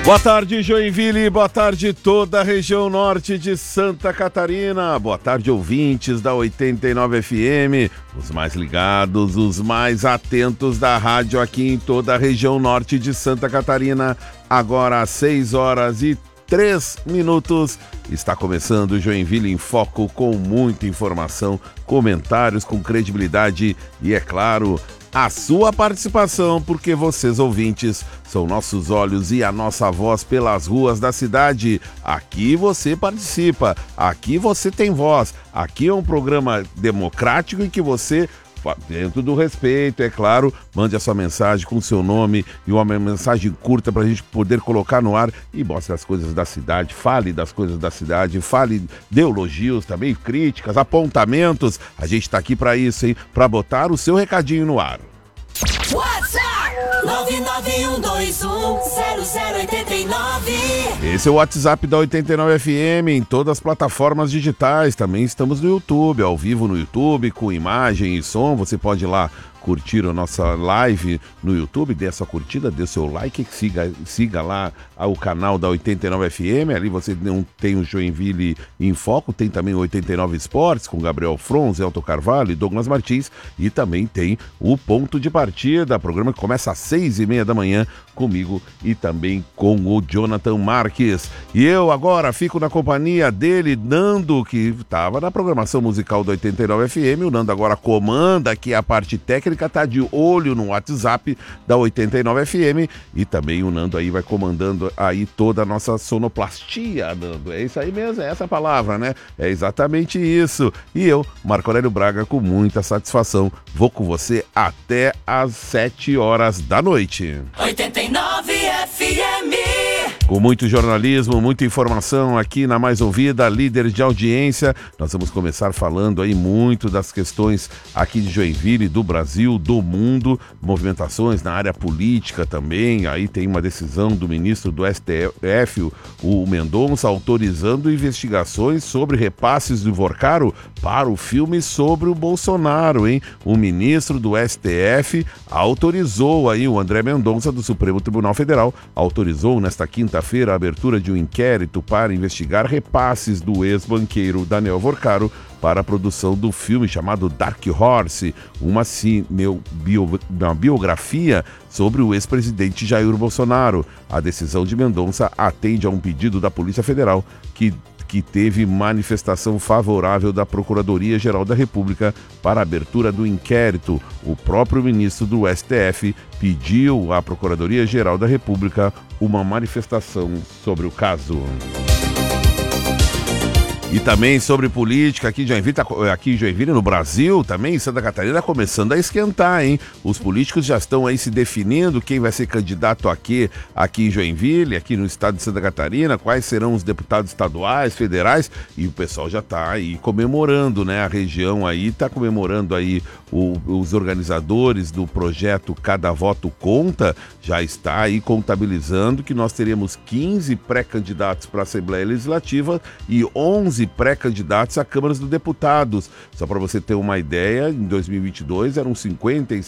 Boa tarde, Joinville, boa tarde toda a região norte de Santa Catarina, boa tarde ouvintes da 89 FM, os mais ligados, os mais atentos da rádio aqui em toda a região norte de Santa Catarina, agora às 6h03, está começando o Joinville em Foco com muita informação, comentários com credibilidade e, é claro, a sua participação, porque vocês, ouvintes, são nossos olhos e a nossa voz pelas ruas da cidade. Aqui você participa, aqui você tem voz, aqui é um programa democrático em que você, dentro do respeito, é claro, mande a sua mensagem com seu nome e uma mensagem curta para a gente poder colocar no ar e mostre as coisas da cidade, fale das coisas da cidade, fale de elogios também, críticas, apontamentos. A gente está aqui para isso, hein? Para botar o seu recadinho no ar. WhatsApp 991210089. Esse é o WhatsApp da 89 FM em todas as plataformas digitais. Também estamos no YouTube, ao vivo no YouTube, com imagem e som. Você pode ir lá curtir a nossa live no YouTube, dê a sua curtida, dê o seu like, siga lá o canal da 89 FM, ali você tem o Joinville em Foco, tem também o 89 Esportes, com Gabriel Fronz, Elton Carvalho e Douglas Martins, e também tem o Ponto de Partida, programa que começa às 6h30 da manhã, comigo e também com o Jonathan Marques. E eu agora fico na companhia dele, Nando, que estava na programação musical do 89 FM, o Nando agora comanda aqui a parte técnica, tá de olho no WhatsApp da 89 FM e também o Nando aí vai comandando aí toda a nossa sonoplastia, Nando. É isso aí mesmo, é essa a palavra, né? É exatamente isso. E eu, Marco Aurélio Braga, com muita satisfação, vou com você até às 7h da noite. 89 FM. Com muito jornalismo, muita informação aqui na Mais Ouvida, líder de audiência. Nós vamos começar falando aí muito das questões aqui de Joinville, do Brasil, do mundo, movimentações na área política também. Aí tem uma decisão do ministro do STF, o Mendonça, autorizando investigações sobre repasses do Vorcaro para o filme sobre o Bolsonaro, hein? O ministro do STF autorizou aí, o André Mendonça, do Supremo Tribunal Federal, autorizou nesta quinta-feira a abertura de um inquérito para investigar repasses do ex-banqueiro Daniel Vorcaro para a produção do filme chamado Dark Horse, uma biografia sobre o ex-presidente Jair Bolsonaro. A decisão de Mendonça atende a um pedido da Polícia Federal que teve manifestação favorável da Procuradoria-Geral da República para a abertura do inquérito. O próprio ministro do STF pediu à Procuradoria-Geral da República uma manifestação sobre o caso. E também sobre política, aqui em Joinville, no Brasil, também em Santa Catarina, começando a esquentar, hein? Os políticos já estão aí se definindo quem vai ser candidato aqui em Joinville, aqui no estado de Santa Catarina, quais serão os deputados estaduais, federais, e o pessoal já está aí comemorando, né? A região aí está comemorando aí, os organizadores do projeto Cada Voto Conta, já está aí contabilizando que nós teremos 15 pré-candidatos para a Assembleia Legislativa e 11 pré-candidatos à Câmara dos Deputados. Só para você ter uma ideia, em 2022 eram 56